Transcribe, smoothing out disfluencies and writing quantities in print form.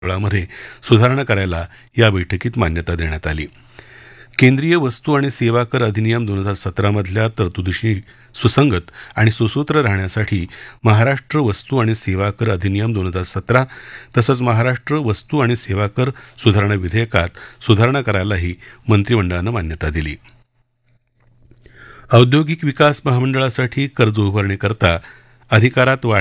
मंत्रिमंडळामध्ये सुधारणा करायला या बैठकीत मान्यता देण्यात आली. केंद्रीय वस्तू आणि सेवा कर अधिनियम 2017 मधल्या तरतुदीशी सुसंगत आणि सुसूत्र राहण्यासाठी महाराष्ट्र वस्तू आणि सेवा कर अधिनियम 2017 तसंच महाराष्ट्र वस्तू आणि सेवा कर सुधारणा विधेयकात सुधारणा करायलाही मंत्रिमंडळानं मान्यता दिली. औद्योगिक विकास महामंडळासाठी कर्ज उभारणीकरता अधिकारात वाढ